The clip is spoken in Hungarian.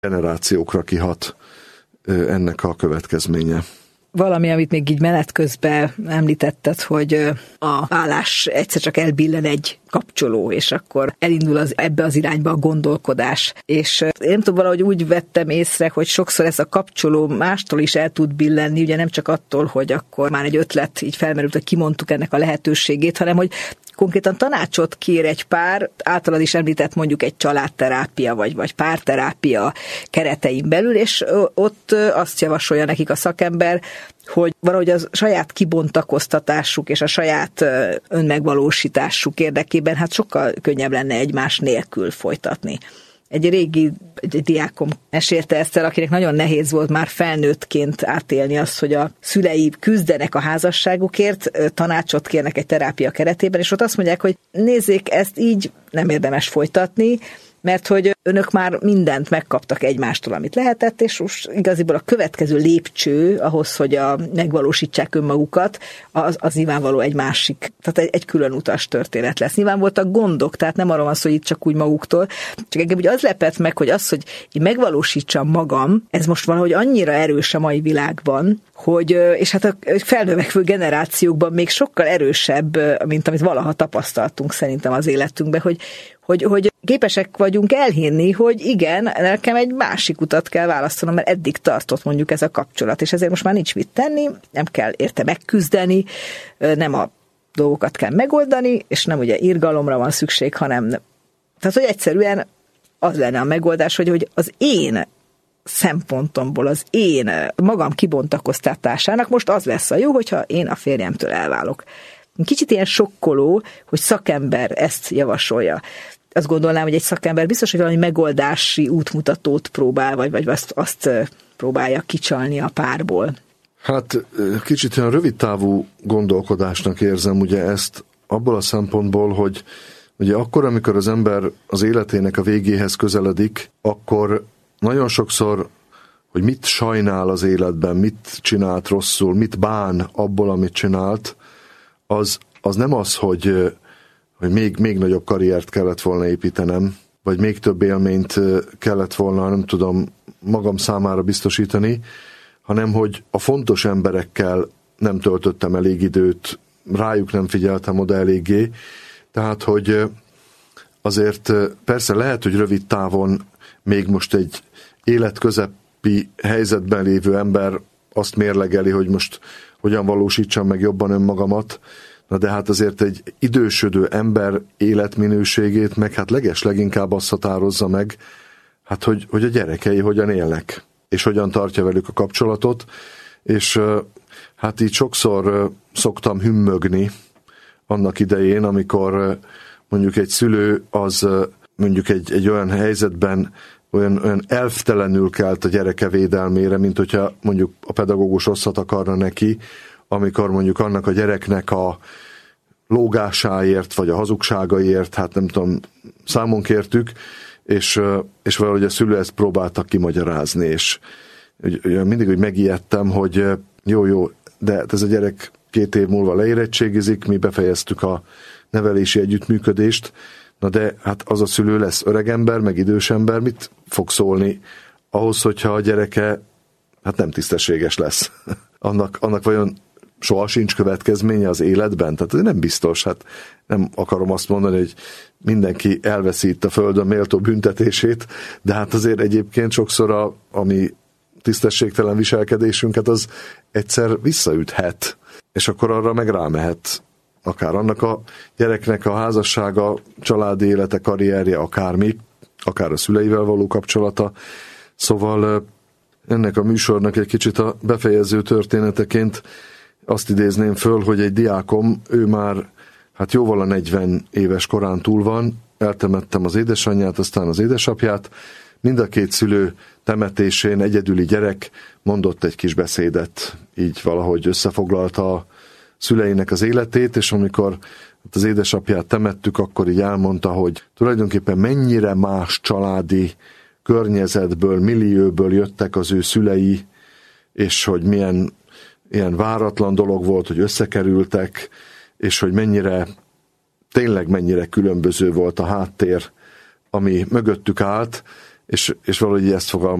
generációkra kihat ennek a következménye. Valami, amit még így menet közben említetted, hogy a vállás egyszer csak elbillen egy kapcsoló, és akkor elindul ebbe az irányba a gondolkodás. És én nem tudom, valahogy úgy vettem észre, hogy sokszor ez a kapcsoló mástól is el tud billenni, ugye nem csak attól, hogy akkor már egy ötlet így felmerült, hogy kimondtuk ennek a lehetőségét, hanem hogy konkrétan tanácsot kér egy pár, általad is említett mondjuk egy családterápia, vagy párterápia keretein belül, és ott azt javasolja nekik a szakember, hogy valahogy a saját kibontakoztatásuk és a saját önmegvalósításuk érdekében hát sokkal könnyebb lenne egymás nélkül folytatni. Egy régi diákom mesélte ezt el, akinek nagyon nehéz volt már felnőttként átélni azt, hogy a szülei küzdenek a házasságukért, tanácsot kérnek egy terápia keretében, és ott azt mondják, hogy nézzék, ezt így nem érdemes folytatni, mert hogy önök már mindent megkaptak egymástól, amit lehetett, és most igaziból a következő lépcső ahhoz, hogy megvalósítsák önmagukat, az nyilvánvaló egy másik, tehát egy külön utas történet lesz. Nyilván voltak gondok, tehát nem arról van szó, hogy itt csak úgy maguktól, csak engem ugye az lepett meg, hogy az, hogy én megvalósítsam magam, ez most valahogy annyira erős a mai világban, hogy, és hát a felnövekvő generációkban még sokkal erősebb, mint amit valaha tapasztaltunk szerintem az életünkben, hogy képesek vagyunk elhinni, hogy igen, nekem egy másik utat kell választanom, mert eddig tartott mondjuk ez a kapcsolat, és ezért most már nincs mit tenni, nem kell érte megküzdeni, nem a dolgokat kell megoldani, és nem ugye irgalomra van szükség, hanem tehát, hogy egyszerűen az lenne a megoldás, hogy az én szempontomból, az én magam kibontakoztatásának most az lesz a jó, hogyha én a férjemtől elválok. Kicsit ilyen sokkoló, hogy szakember ezt javasolja. Azt gondolnám, hogy egy szakember biztos, hogy valami megoldási útmutatót próbál, vagy azt próbálja kicsalni a párból. Hát kicsit olyan rövidtávú gondolkodásnak érzem ugye ezt abból a szempontból, hogy ugye akkor, amikor az ember az életének a végéhez közeledik, akkor nagyon sokszor, hogy mit sajnál az életben, mit csinált rosszul, mit bán abból, amit csinált, az nem az, hogy még nagyobb karriert kellett volna építenem, vagy még több élményt kellett volna, nem tudom, magam számára biztosítani, hanem hogy a fontos emberekkel nem töltöttem elég időt, rájuk nem figyeltem oda eléggé, tehát, hogy azért persze lehet, hogy rövid távon még most egy életközepi helyzetben lévő ember azt mérlegeli, hogy most hogyan valósítsam meg jobban önmagamat, na de hát azért egy idősödő ember életminőségét meg hát leginkább azt határozza meg, hát hogy a gyerekei hogyan élnek, és hogyan tartja velük a kapcsolatot, és hát így sokszor szoktam hümmögni annak idején, amikor mondjuk egy szülő az mondjuk egy olyan helyzetben olyan elftelenül kelt a gyereke védelmére, mint hogyha mondjuk a pedagógus rosszat akarna neki, amikor mondjuk annak a gyereknek a lógásáért, vagy a hazugságaiért, hát nem tudom, számon kértük, és valahogy a szülő ezt próbáltak kimagyarázni, és mindig úgy megijedtem, hogy jó, de ez a gyerek 2 év múlva leérettségizik, mi befejeztük a nevelési együttműködést, na de hát az a szülő lesz öregember, meg idős ember, mit fog szólni ahhoz, hogyha a gyereke hát nem tisztességes lesz. annak vajon soha sincs következménye az életben? Tehát ez nem biztos, hát nem akarom azt mondani, hogy mindenki elveszi itt a földön méltó büntetését, de hát azért egyébként sokszor a mi tisztességtelen viselkedésünket az egyszer visszaüthet, és akkor arra meg rámehet akár annak a gyereknek a házassága, családi élete, karrierje, akármi, akár a szüleivel való kapcsolata. Szóval ennek a műsornak egy kicsit a befejező történeteként azt idézném föl, hogy egy diákom, ő már hát jóval a 40 éves korán túl van, eltemettem az édesanyját, aztán az édesapját, mind a 2 szülő temetésén egyedüli gyerek mondott egy kis beszédet, így valahogy összefoglalta a szüleinek az életét, és amikor az édesapját temettük, akkor így elmondta, hogy tulajdonképpen mennyire más családi környezetből, millióból jöttek az ő szülei, és hogy milyen ilyen váratlan dolog volt, hogy összekerültek, és hogy mennyire különböző volt a háttér, ami mögöttük állt, és valahogy ezt